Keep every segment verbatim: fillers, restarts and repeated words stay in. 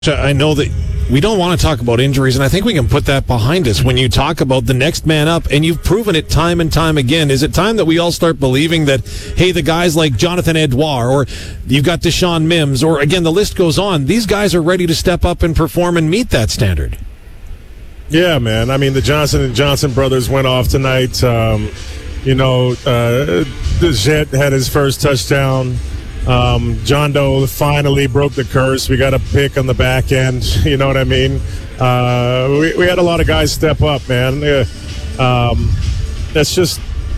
I know that we don't want to talk about injuries, and I think we can put that behind us when you talk about the next man up, and you've proven it time and time again. Is it time that we all start believing that, hey, the guys like Jonathan Edouard, or you've got Deshaun Mims, or, again, the list goes on, these guys are ready to step up and perform and meet that standard? Yeah, man. I mean, the Johnson and Johnson brothers went off tonight. Um, you know, uh, Jet had his first touchdown. Um, John Doe finally broke the curse. We got a pick on the back end. You know what I mean? Uh, we, we had a lot of guys step up, man. Uh, um, that's just,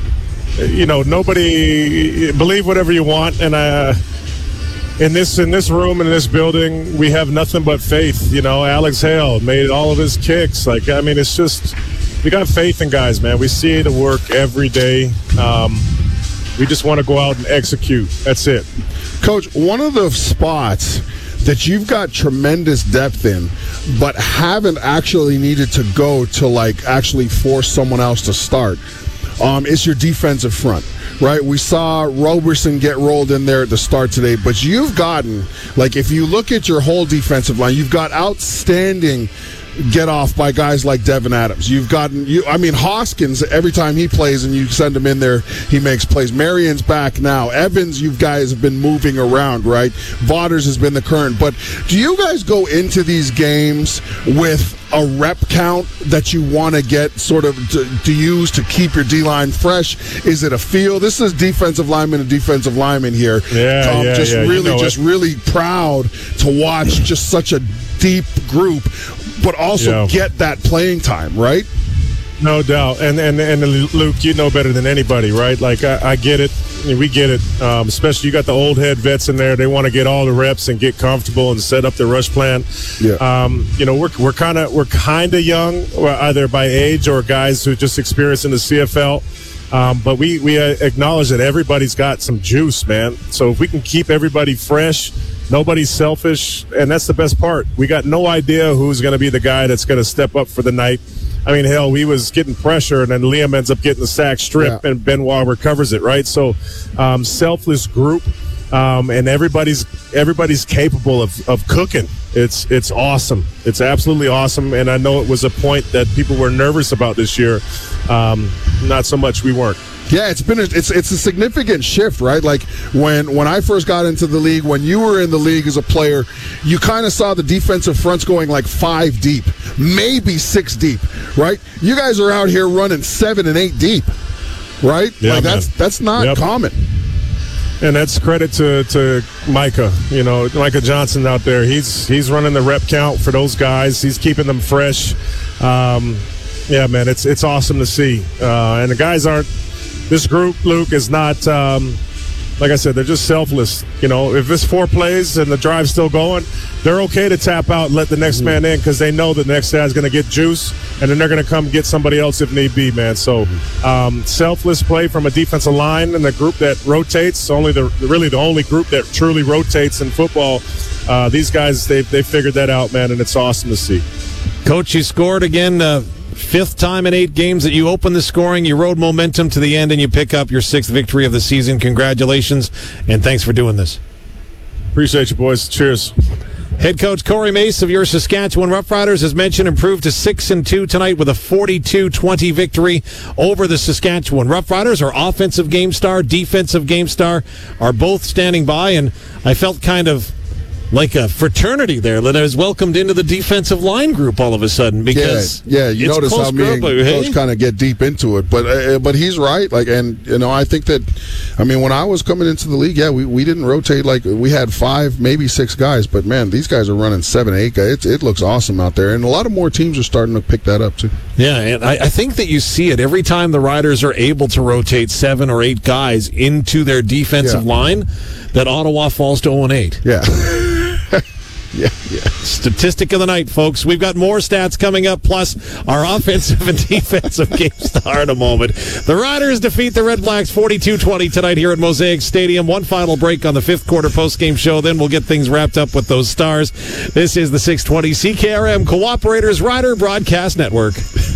you know, nobody, believe whatever you want. And uh, in this in this room, in this building, we have nothing but faith. You know, Alex Hale made all of his kicks. Like, I mean, it's just, we got faith in guys, man. We see the work every day. Um, we just want to go out and execute. That's it. Coach, one of the spots that you've got tremendous depth in, but haven't actually needed to go to, like, actually force someone else to start, um, is your defensive front, right? We saw Roberson get rolled in there at the start today, but you've gotten, like, if you look at your whole defensive line, you've got outstanding get off by guys like Devin Adams. You've gotten, you. I mean, Hoskins, every time he plays and you send him in there, he makes plays. Marion's back now. Evans, you guys have been moving around, right? Vaughters has been the current. But do you guys go into these games with a rep count that you want to get sort of to, to use to keep your D-line fresh? Is it a feel? This is defensive lineman and defensive lineman here. Yeah, um, yeah, just yeah. really, you know just it. really proud to watch just such a deep group, but also yeah. get that playing time, right? No doubt. And, and and Luke, you know better than anybody, right? Like, I, I get it. I mean, we get it. Um, especially you got the old head vets in there. They want to get all the reps and get comfortable and set up the rush plan. Yeah. Um, you know, we're we're kind of we're kind of young, either by age or guys who just experienced in the C F L. Um, but we we acknowledge that everybody's got some juice, man. So if we can keep everybody fresh, nobody's selfish, and that's the best part. We got no idea who's going to be the guy that's going to step up for the night. I mean, hell, we was getting pressure, and then Liam ends up getting the sack strip, yeah. and Benoit recovers it, right? So, um, selfless group, um, and everybody's everybody's capable of, of cooking. It's it's awesome. It's absolutely awesome, and I know it was a point that people were nervous about this year. Um, not so much we weren't. Yeah, it's been a, it's it's a significant shift, right? Like when when I first got into the league, when you were in the league as a player, you kind of saw the defensive fronts going like five deep, maybe six deep, right? You guys are out here running seven and eight deep, right? Yeah, like that's man. that's not yep. common. And that's credit to, to Micah, you know, Micah Johnson out there. He's he's running the rep count for those guys. He's keeping them fresh. Um, yeah, man, it's it's awesome to see. Uh, and the guys aren't. This group, Luke, is not, um, like I said, they're just selfless. You know, if it's four plays and the drive's still going, they're okay to tap out and let the next man in because they know the next guy's going to get juice, and then they're going to come get somebody else if need be, man. So um, selfless play from a defensive line and the group that rotates, only the really the only group that truly rotates in football. Uh, these guys, they've, they've figured that out, man, and it's awesome to see. Coach, you scored again. Uh Fifth time in eight games that you open the scoring, you rode momentum to the end, and you pick up your sixth victory of the season. Congratulations, and thanks for doing this. Appreciate you, boys. Cheers. Head coach Corey Mace of your Saskatchewan Roughriders, as mentioned, improved to six and two tonight with a forty-two twenty victory over the Saskatchewan Roughriders. Our offensive game star, defensive game star are both standing by, and I felt kind of like a fraternity there that I was welcomed into the defensive line group all of a sudden because yeah, yeah you it's notice how me and group, Coach hey? kind of get deep into it, but uh, but he's right. Like, and you know, I think that, I mean, when I was coming into the league, yeah, we, we didn't rotate like we had five, maybe six guys, but man, these guys are running seven, eight guys. It, it looks awesome out there, and a lot of more teams are starting to pick that up too. Yeah, and I, I think that you see it every time the Riders are able to rotate seven or eight guys into their defensive yeah. line, that Ottawa falls to oh and eight. Yeah. Yeah, yeah. Statistic of the night, folks. We've got more stats coming up, plus our offensive and defensive game star in a moment. The Riders defeat the Red Blacks forty-two twenty tonight here at Mosaic Stadium. One final break on the fifth quarter postgame show, then we'll get things wrapped up with those stars. This is the six twenty C K R M Cooperators Rider Broadcast Network.